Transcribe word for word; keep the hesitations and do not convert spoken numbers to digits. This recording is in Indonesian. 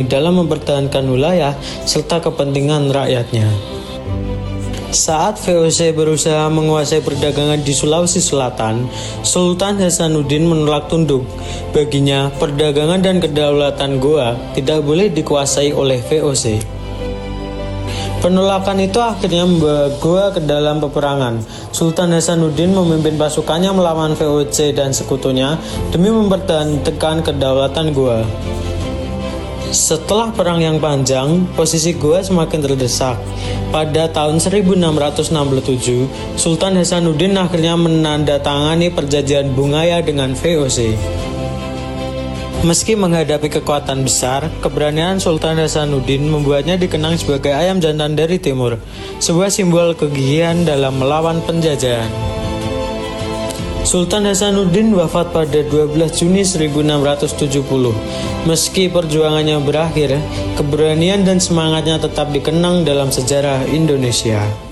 dalam mempertahankan wilayah serta kepentingan rakyatnya. Saat V O C berusaha menguasai perdagangan di Sulawesi Selatan, Sultan Hasanuddin menolak tunduk. Baginya, perdagangan dan kedaulatan Goa tidak boleh dikuasai oleh V O C. Penolakan itu akhirnya membawa Goa ke dalam peperangan. Sultan Hasanuddin memimpin pasukannya melawan V O C dan sekutunya demi mempertahankan kedaulatan Goa. Setelah perang yang panjang, posisi Goa semakin terdesak. Pada tahun seribu enam ratus enam puluh tujuh, Sultan Hasanuddin akhirnya menandatangani perjanjian Bungaya dengan V O C. Meski menghadapi kekuatan besar, keberanian Sultan Hasanuddin membuatnya dikenang sebagai ayam jantan dari timur, sebuah simbol kegigihan dalam melawan penjajahan. Sultan Hasanuddin wafat pada dua belas Juni seribu enam ratus tujuh puluh. Meski perjuangannya berakhir, keberanian dan semangatnya tetap dikenang dalam sejarah Indonesia.